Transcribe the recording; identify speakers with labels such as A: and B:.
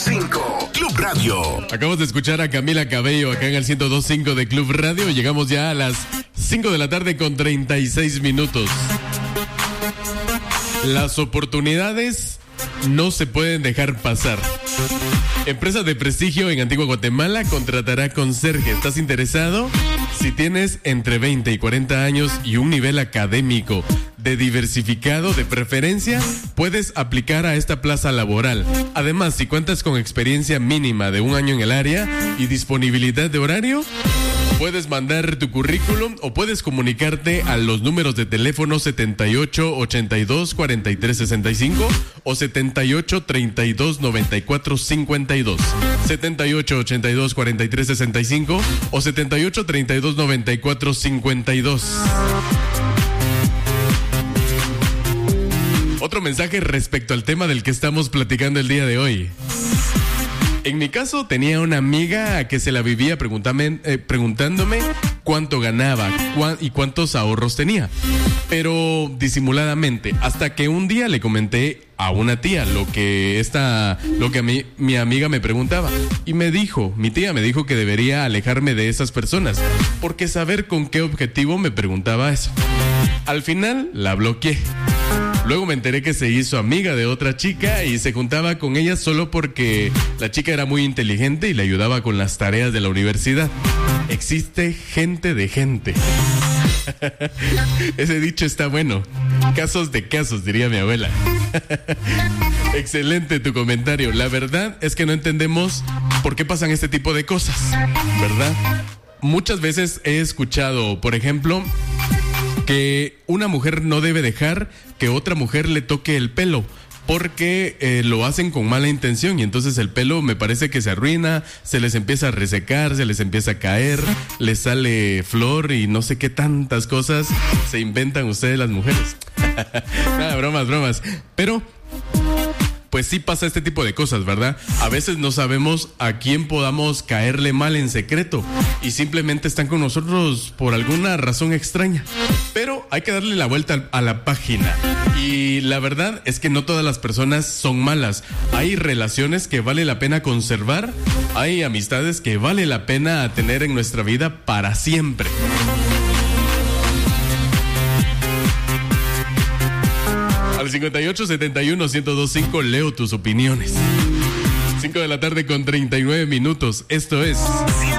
A: 5 Club Radio.
B: Acabamos de escuchar a Camila Cabello acá en el 102.5 de Club Radio. Llegamos ya a las 5 de la tarde con 36 minutos. Las oportunidades no se pueden dejar pasar. Empresa de prestigio en Antigua Guatemala contratará conserje. ¿Estás interesado? Si tienes entre 20 y 40 años y un nivel académico de diversificado de preferencia, puedes aplicar a esta plaza laboral. Además, si cuentas con experiencia mínima de 1 año en el área y disponibilidad de horario, puedes mandar tu currículum o puedes comunicarte a los números de teléfono 78 82 43 65 o 78 32 94 52, 78 82 43 65 o 78 32 94 52. Otro mensaje respecto al tema del que estamos platicando el día de hoy. En mi caso, tenía una amiga que se la vivía preguntándome cuánto ganaba y cuántos ahorros tenía, pero disimuladamente, hasta que un día le comenté a una tía lo que mi amiga me preguntaba, y mi tía me dijo que debería alejarme de esas personas, porque saber con qué objetivo me preguntaba eso. Al final, la bloqueé. Luego me enteré que se hizo amiga de otra chica y se juntaba con ella solo porque la chica era muy inteligente y le ayudaba con las tareas de la universidad. Existe gente de gente. Ese dicho está bueno. Casos de casos, diría mi abuela. Excelente tu comentario. La verdad es que no entendemos por qué pasan este tipo de cosas, ¿verdad? Muchas veces he escuchado, por ejemplo, que una mujer no debe dejar que otra mujer le toque el pelo porque lo hacen con mala intención y entonces el pelo me parece que se arruina, se les empieza a resecar, se les empieza a caer, les sale flor y no sé qué tantas cosas se inventan ustedes las mujeres. Nada, bromas. Pero pues sí pasa este tipo de cosas, ¿verdad? A veces no sabemos a quién podamos caerle mal en secreto y simplemente están con nosotros por alguna razón extraña. Pero hay que darle la vuelta a la página. Y la verdad es que no todas las personas son malas. Hay relaciones que vale la pena conservar, hay amistades que vale la pena tener en nuestra vida para siempre. Al 5871-1025 leo tus opiniones. 5 de la tarde con 39 minutos. Esto es